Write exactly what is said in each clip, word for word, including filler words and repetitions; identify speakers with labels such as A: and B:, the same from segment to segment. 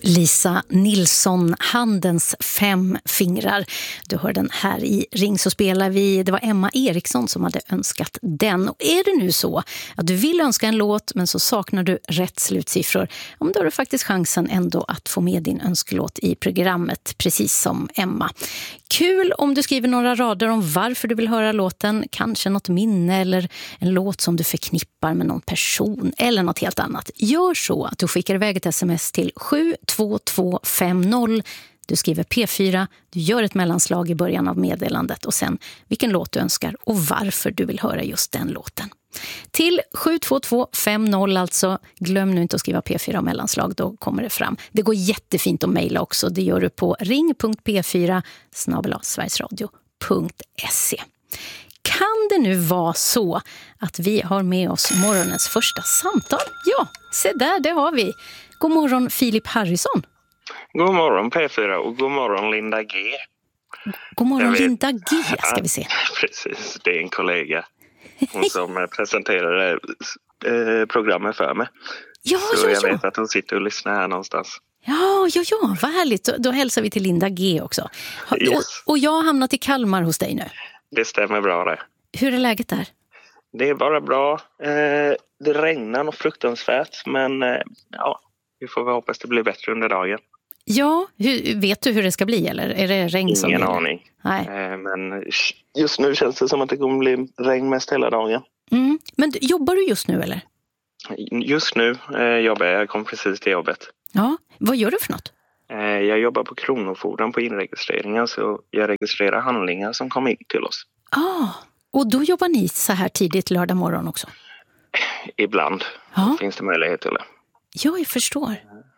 A: Lisa Nilsson, Handens fem fingrar. Du hör den här i Ring så spelar vi. Det var Emma Eriksson som hade önskat den. Och är det nu så att du vill önska en låt men så saknar du rätt slutsiffror, då har du faktiskt chansen ändå att få med din önskelåt i programmet, precis som Emma. Kul om du skriver några rader om varför du vill höra låten, kanske något minne eller en låt som du förknippar med någon person eller något helt annat. Gör så att du skickar iväg ett sms till sju två två fem noll. Du skriver P fyra, du gör ett mellanslag i början av meddelandet och sen vilken låt du önskar och varför du vill höra just den låten. Till sju två två fem noll alltså. Glöm nu inte att skriva P fyra och mellanslag, då kommer det fram. Det går jättefint att mejla också. Det gör du på ring punkt p fyra snabel-a sverigesradio punkt se. Kan det nu vara så att vi har med oss morgonens första samtal? Ja, se där, det har vi. God morgon Filip Harrison.
B: God morgon P fyra och god morgon Linda G.
A: God morgon Linda G ska vi se.
B: Precis, det är en kollega. Hon som presenterade eh, programmet för mig.
A: Ja,
B: så
A: ja,
B: jag
A: ja.
B: vet att hon sitter och lyssnar här någonstans.
A: Ja, ja, ja, vad härligt. Då, då hälsar vi till Linda G också.
B: Yes.
A: Och, och jag har hamnat i Kalmar hos dig nu.
B: Det stämmer bra det.
A: Hur är läget där?
B: Det är bara bra. Eh, det regnar och fruktansvärt, men eh, ja, vi får väl hoppas det blir bättre under dagen.
A: Ja, hur, vet du hur det ska bli eller är det regn som
B: Ingen
A: gäller?
B: aning.
A: Nej.
B: Eh, men just nu känns det som att det kommer bli regn mest hela dagen.
A: Mm. Men jobbar du just nu eller?
B: Just nu eh, jobbar jag, jag kom precis till jobbet.
A: Ja, vad gör du för något?
B: Eh, jag jobbar på Kronofogden på inregistreringen, så jag registrerar handlingar som kommer in till oss.
A: Ah, och då jobbar ni så här tidigt lördag morgon också?
B: Ibland
A: ja.
B: finns det möjlighet till det.
A: Ja, jag förstår.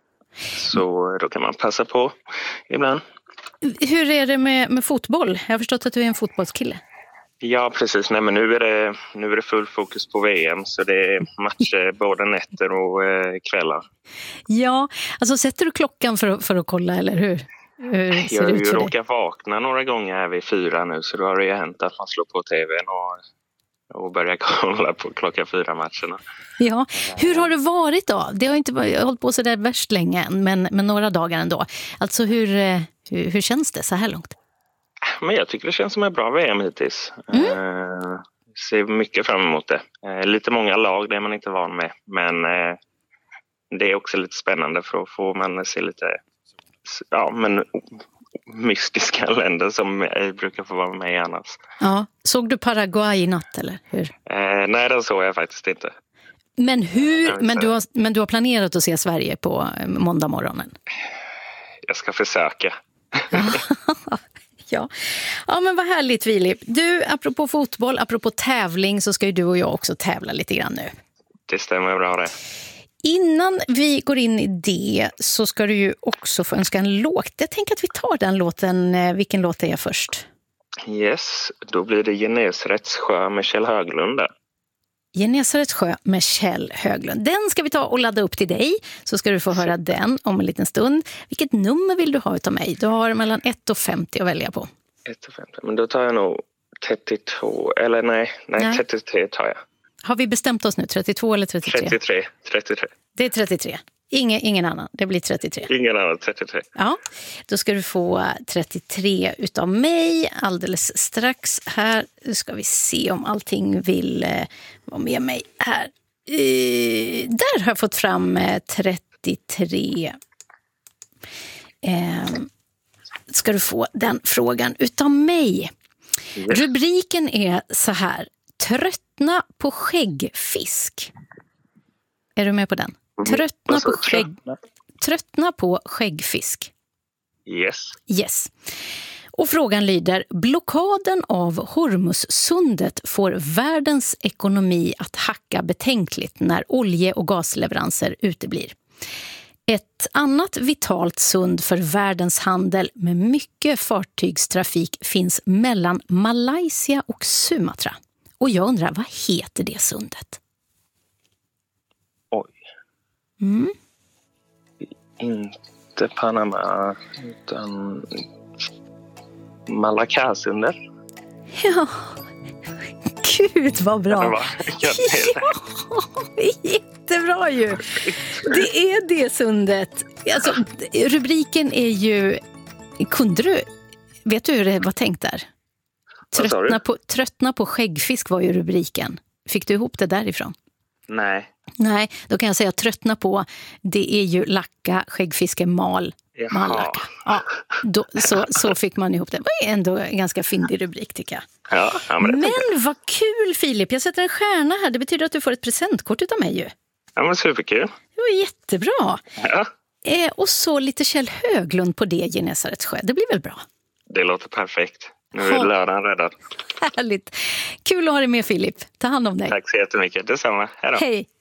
B: Så då kan man passa på ibland.
A: Hur är det med, med fotboll? Jag har förstått att du är en fotbollskille.
B: Ja, precis. Nej, men nu är det, nu är det full fokus på V M, så det är matcher både nätter och eh, kvällar.
A: Ja, alltså sätter du klockan för, för att kolla, eller hur? hur ser
B: jag har
A: det ut
B: ju
A: för
B: råkat vakna några gånger här vid fyra nu, så då har det ju hänt att man slår på tvn och, och börjar kolla på klockan fyra matcherna.
A: Ja, hur har det varit då? Det har inte hållit på så där värst länge, men, men några dagar ändå. Alltså hur, hur, hur känns det så här långt?
B: Men jag tycker det känns som ett bra V M hittills. Mm. Uh, ser mycket fram emot det. Uh, lite många lag, det är man inte van med. Men uh, det är också lite spännande, för då får man se lite ja, men, mystiska länder som jag brukar få vara med i annars.
A: Ja. Såg du Paraguay i natt eller hur?
B: Uh, nej, den såg jag faktiskt inte.
A: Men, hur, men, du har, men du har planerat att se Sverige på måndag morgonen?
B: Jag ska försöka.
A: Ja. ja, men vad härligt Filip. Du, apropå fotboll, apropå tävling, så ska ju du och jag också tävla lite grann nu.
B: Det stämmer bra det.
A: Innan vi går in i det så ska du ju också få önska en låt. Jag tänker att vi tar den låten. Vilken låt är jag först?
B: Yes, då blir det Genesarets sjö med Kjell Höglund där.
A: Genesarets sjö med Kjell Höglund. Den ska vi ta och ladda upp till dig, så ska du få höra den om en liten stund. Vilket nummer vill du ha utav mig? Du har mellan ett och femtio att välja på.
B: ett och femtio, men då tar jag nog trettiotvå, eller nej, nej, nej. trettiotre tar jag.
A: Har vi bestämt oss nu, trettiotvå eller trettiotre?
B: trettiotre, trettiotre.
A: Det är trettiotre. Ingen, ingen annan, det blir trettiotre.
B: Ingen annan, trettiotre.
A: Ja, då ska du få trettiotre utav mig alldeles strax. Här nu ska vi se om allting vill eh, vara med mig här. Eh, där har jag fått fram eh, trettiotre. Eh, ska du få den frågan utav mig. Yes. Rubriken är så här: tröttna på skäggfisk. Är du med på den? Tröttna på, skägg... Tröttna på skäggfisk.
B: Yes.
A: Yes. Och frågan lyder: blockaden av Hormuzsundet får världens ekonomi att hacka betänkligt när olje- och gasleveranser uteblir. Ett annat vitalt sund för världens handel med mycket fartygstrafik finns mellan Malaysia och Sumatra. Och jag undrar, vad heter det sundet?
B: Oj.
A: Mm.
B: Inte Panama, utan Malaccasundet.
A: Ja, gud vad bra.
B: Ja,
A: ja, jättebra ju. Det är det sundet. Alltså, rubriken är ju... Kunde du... Vet du hur det var tänkt där? Tröttna på, tröttna på skäggfisk var ju rubriken. Fick du ihop det därifrån?
B: Nej.
A: Nej, då kan jag säga att tröttna på, det är ju lacka, skäggfiske, mal, mallacka. Ja, då, så, så fick man ihop det. Det var ändå en ganska fyndig rubrik tycker jag.
B: Ja, ja, men
A: men vad kul Filip, jag sätter en stjärna här. Det betyder att du får ett presentkort utav mig ju.
B: Ja, men superkul.
A: Det var jättebra.
B: Ja.
A: Eh, och så lite Kjell Höglund på det, Genesarets sjö. Det blir väl bra?
B: Det låter perfekt. Nu är lördagen räddad.
A: Härligt. Kul att ha dig med Filip. Ta hand om dig.
B: Tack så jättemycket. Detsamma. Hej då.
A: Hej.